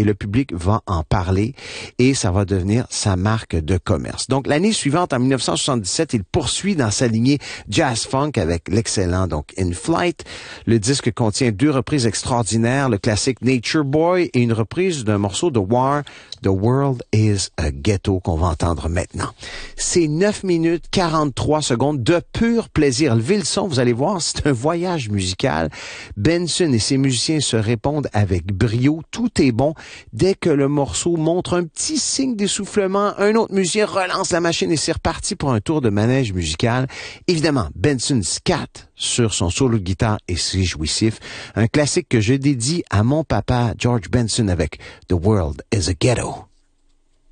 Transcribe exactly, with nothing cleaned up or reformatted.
et le public va en parler et ça va devenir sa marque de commerce. Donc, l'année suivante, en dix-neuf cent soixante-dix-sept, il poursuit dans sa lignée jazz-funk avec l'excellent, donc, In Flight. Le disque contient deux reprises extraordinaires, le classique Nature Boy et une reprise d'un morceau de War, The World is a Ghetto, qu'on va entendre maintenant. C'est neuf minutes quarante-trois secondes de pur plaisir. Levez le son, vous allez voir, c'est un voyage musical. Benson et ses musiciens se répondent avec brio. Tout est bon. Dès que le morceau montre un petit signe d'essoufflement, un autre musicien relance la machine et c'est reparti pour un tour de manège musical. Évidemment, Benson scatte sur son solo de guitare et c'est jouissif. Un classique que je dédie à mon papa George Benson avec The World is a Ghetto.